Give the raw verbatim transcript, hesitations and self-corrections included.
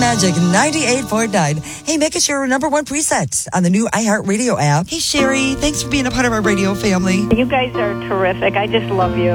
Magic ninety-eight point nine. Hey, make us your number one preset on the new iHeartRadio app. Hey, Sherry, thanks for being a part of our radio family. You guys are terrific. I just love you.